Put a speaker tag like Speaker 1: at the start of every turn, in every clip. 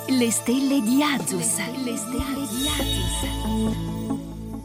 Speaker 1: Le stelle di Azus. Le stelle di Azus.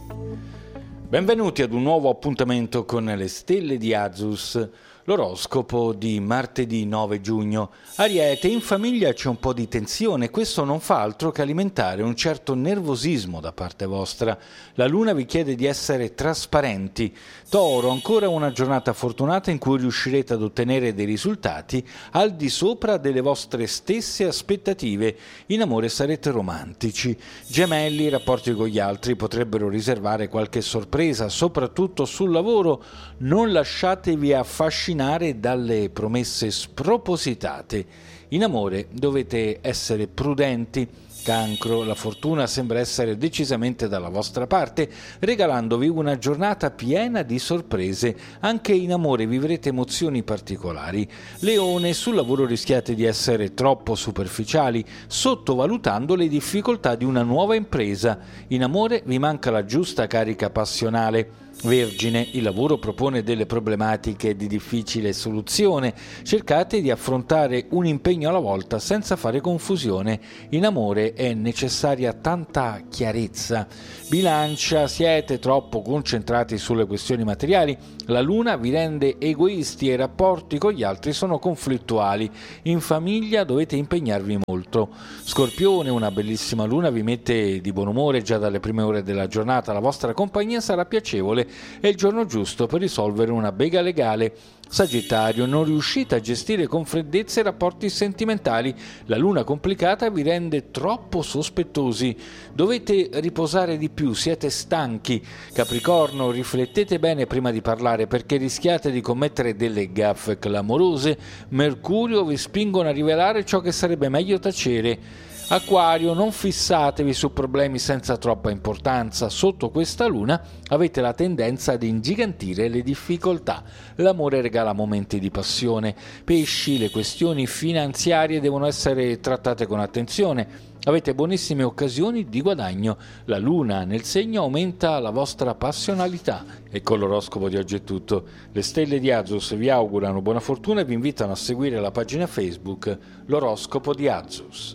Speaker 2: Benvenuti ad un nuovo appuntamento con le stelle di Azus, l'oroscopo di martedì 9 giugno. Ariete, in famiglia c'è un po' di tensione, questo non fa altro che alimentare un certo nervosismo da parte vostra. La luna vi chiede di essere trasparenti. Toro, ancora una giornata fortunata in cui riuscirete ad ottenere dei risultati al di sopra delle vostre stesse aspettative. In amore sarete romantici. Gemelli, i rapporti con gli altri potrebbero riservare qualche sorpresa, soprattutto sul lavoro. Non lasciatevi affascinare dalle promesse spropositate. In amore dovete essere prudenti. Cancro, la fortuna sembra essere decisamente dalla vostra parte, regalandovi una giornata piena di sorprese. Anche in amore vivrete emozioni particolari. Leone, sul lavoro rischiate di essere troppo superficiali, sottovalutando le difficoltà di una nuova impresa. In amore vi manca la giusta carica passionale. Vergine, il lavoro propone delle problematiche di difficile soluzione. Cercate di affrontare un impegno alla volta senza fare confusione. In amore è necessaria tanta chiarezza. Bilancia, siete troppo concentrati sulle questioni materiali. La luna vi rende egoisti e i rapporti con gli altri sono conflittuali. In famiglia dovete impegnarvi molto. Scorpione, una bellissima luna vi mette di buon umore già dalle prime ore della giornata. La vostra compagnia sarà piacevole. È il giorno giusto per risolvere una bega legale. Sagittario, non riuscite a gestire con freddezza i rapporti sentimentali. La luna complicata vi rende troppo sospettosi. Dovete riposare di più, siete stanchi. Capricorno, riflettete bene prima di parlare perché rischiate di commettere delle gaffe clamorose. Mercurio vi spingono a rivelare ciò che sarebbe meglio tacere. Acquario, non fissatevi su problemi senza troppa importanza. Sotto questa luna avete la tendenza ad ingigantire le difficoltà. L'amore regala momenti di passione. Pesci, le questioni finanziarie devono essere trattate con attenzione. Avete buonissime occasioni di guadagno. La luna nel segno aumenta la vostra passionalità. E con l'oroscopo di oggi è tutto. Le stelle di Azus vi augurano buona fortuna e vi invitano a seguire la pagina Facebook L'oroscopo di Azus.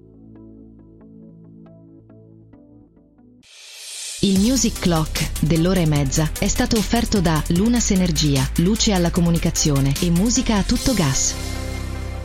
Speaker 3: Il Music Clock dell'ora e mezza è stato offerto da Lunas Energia, luce alla comunicazione e musica a tutto gas.